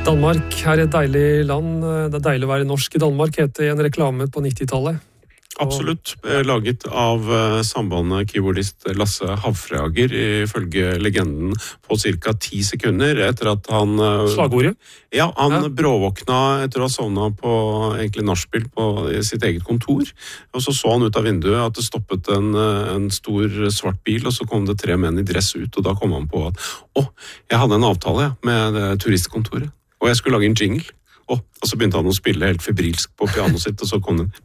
Danmark er et deilig land. Det er deilig å være norsk i Danmark, heter en reklame på 90-tallet. Absolutt. Laget av sambandet keyboardist Lasse Havfreager, ifølge legenden, på ca. 10 sekunder etter at han... Slagordet? Ja, han bråvåkna etter å ha sovnet på egentlig nachspiel på sitt eget kontor. Og så han ut av vinduet at det stoppet en stor svart bil, og så kom det 3 menn i dress ut, og da kom han på at jeg hadde en avtale med det turistkontoret, og jeg skulle lage en jingle. Og så begynte han å spille helt febrilsk på pianoet sitt, og så kom den.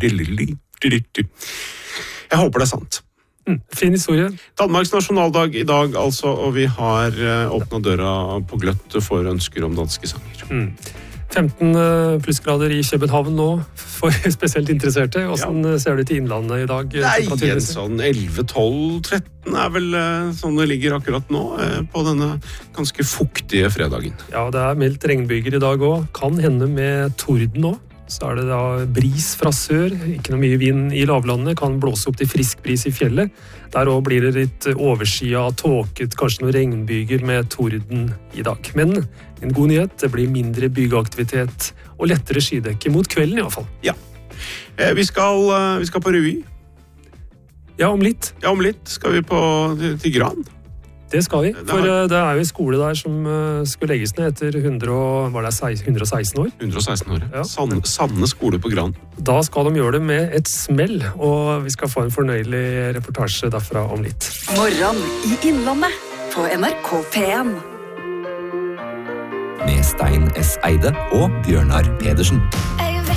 Jeg håper det er sant. Fin historie. Danmarks nasjonaldag i dag, altså, og vi har åpnet døra på gløtt for ønsker om danske sanger. 15 plussgrader i København nå, for spesielt interesserte. Hvordan ser det ut i innlandet i dag? Nei, en sånn 11, 12, 13 er vel sånn det ligger akkurat nå, på denne ganske fuktige fredagen. Ja, det er meldt regnbyger i dag også. Kan hende med torden også. Så er det da bris fra sør, ikke noe mye vind i lavlandet, kan blåse opp til frisk bris i fjellet. Der også blir det litt overskyet, tåket, kanskje noen regnbyger med torden i dag. Men en god nyhet, det blir mindre bygeaktivitet og lettere skydekke mot kvelden i hvert fall. Ja, vi skal på revy. Ja, om litt. Ja, om litt skal vi til Gran. Det skal vi, for det er jo en skole der som skulle legges ned etter 116 år. 116 år, ja. Sande skole på Gran. Da skal de gjøre det med et smell, og vi skal få en fornøyelig reportasje derfra om litt. Morgen i Innlandet på NRK P1. Med Stein S. Eide og Bjørnar Pedersen.